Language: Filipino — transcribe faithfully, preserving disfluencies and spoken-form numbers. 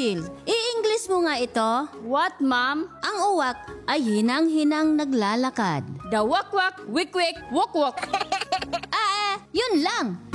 Jill, i-English mo nga ito. What, ma'am? Ang uwak ay hinang-hinang naglalakad. The wak-wak, wik-wik, wok-wok. Ah, eh, yun lang.